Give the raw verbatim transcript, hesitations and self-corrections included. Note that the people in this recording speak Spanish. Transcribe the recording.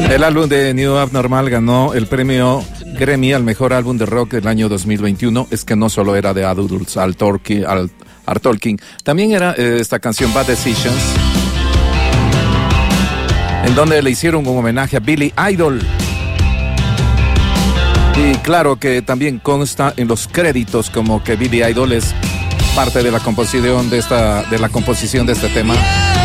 El álbum de New Abnormal ganó el premio Grammy al mejor álbum de rock del año dos mil veintiuno. Es que no solo era de Adults, Al Tolkien, Al, Al Tolkien, también era eh, esta canción Bad Decisions, en donde le hicieron un homenaje a Billy Idol. Y claro que también consta en los créditos como que Billy Idol es parte de la composición de esta, de la composición de este tema.